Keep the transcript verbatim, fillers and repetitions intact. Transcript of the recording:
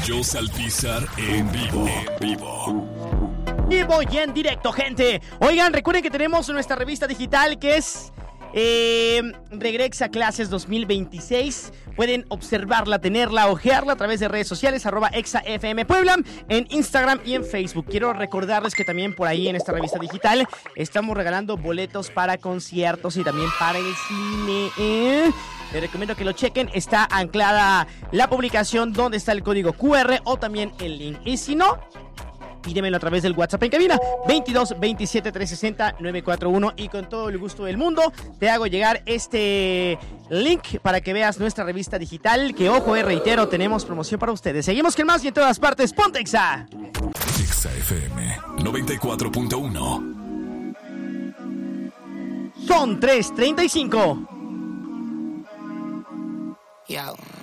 Pollos al Pizar en vivo. En vivo. Vivo y en directo, gente. Oigan, recuerden que tenemos nuestra revista digital que es eh, Regresa Clases dos mil veintiséis. Pueden observarla, tenerla, ojearla a través de redes sociales, arroba ExaFM Puebla, en Instagram y en Facebook. Quiero recordarles que también por ahí en esta revista digital estamos regalando boletos para conciertos y también para el cine. ¿eh? Les recomiendo que lo chequen. Está anclada la publicación donde está el código cu erre o también el link. Y si no, pídemelo a través del WhatsApp en cabina veintidós veintisiete trescientos sesenta novecientos cuarenta y uno y con todo el gusto del mundo te hago llegar este link para que veas nuestra revista digital que, ojo, eh, reitero, tenemos promoción para ustedes. Seguimos con más y en todas partes. ¡Ponte Exa! Exa F M noventa y cuatro punto uno. Son tres treinta y cinco. Yo.